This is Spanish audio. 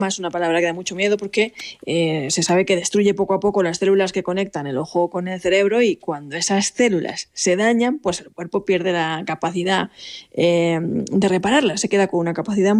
Es una palabra que da mucho miedo porque se sabe que destruye poco a poco las células que conectan el ojo con el cerebro, y cuando esas células se dañan, pues el cuerpo pierde la capacidad de repararlas, se queda con una capacidad